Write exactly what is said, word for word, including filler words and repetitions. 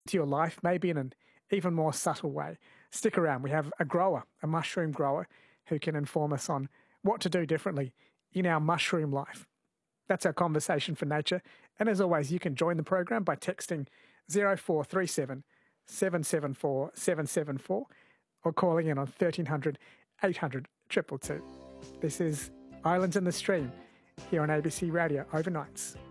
to your life, maybe in an even more subtle way. Stick around. We have a grower, a mushroom grower, who can inform us on what to do differently in our mushroom life. That's our conversation for nature. And as always, you can join the program by texting zero four three seven, seven seven four, seven seven four or calling in on thirteen hundred, eight hundred, two two two. This is Islands in the Stream here on A B C Radio Overnights.